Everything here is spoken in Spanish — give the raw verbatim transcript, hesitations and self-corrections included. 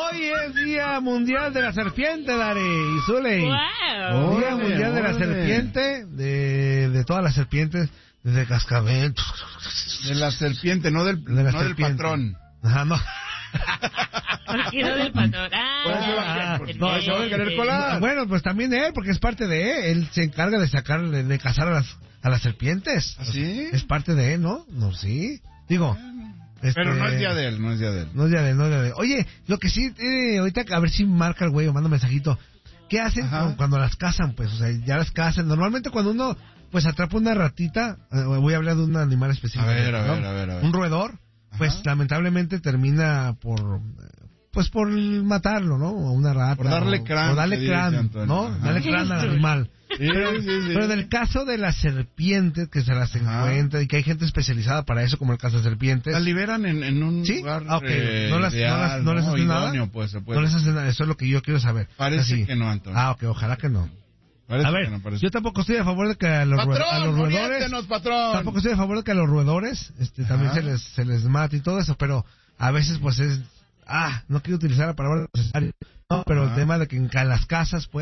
Hoy es Día Mundial de la Serpiente, Dari y Zuley. Wow. Día Órale, Mundial de la órale. Serpiente, de, de todas las serpientes, desde cascabel. De la serpiente, no del, De la no del serpiente. patrón. Ajá, no. ¿Por qué no del patrón? Ah, Por eso va a- serpiente. por eso va a querer colar. Bueno, pues también él, porque es parte de él. Él se encarga de sacar, de, de cazar a las, a las serpientes. ¿Ah, sí? Es parte de él, ¿no? No, sí. Digo. este, Pero no es día de él, no es día de él. No es día de él, no es día de él. Oye, lo que sí, eh, ahorita a ver si marca el güey o manda un mensajito. ¿Qué hacen Ajá. cu- cuando las cazan? Pues, o sea, ya las cazan. Normalmente cuando uno, pues, atrapa una ratita, eh, voy a hablar de un animal específico. A ver, a ¿no? ver, a ver, a ver. Un roedor, pues, Ajá. lamentablemente termina por, eh, pues, por matarlo, ¿no? O una rata. Por darle o- crán, O darle que dice crán, Antonio. ¿no? Ajá. Darle crán al animal. Sí, sí, sí. Pero en el caso de las serpientes, que se las Ajá. encuentra y que hay gente especializada para eso, como el caso de serpientes. Las liberan en, en un ¿Sí? lugar Ah, ok. eh, ¿No las- no ideal, las- no les hacen idóneo, nada? pues, se puede. No les hacen nada, eso es lo que yo quiero saber. Parece Así. que no, Antonio. Ah, ok, ojalá que no. Parece A ver, que no, parece. yo tampoco estoy a favor de que a los, rue- a los ¡Patrón, roedores... oriéntenos, patrón! Tampoco estoy a favor de que a los roedores este, también Ajá. se les, se les mate y todo eso, pero a veces pues es... Ah, no quiero utilizar la palabra necesaria. No, pero Ajá. el tema de que en ca- las casas pues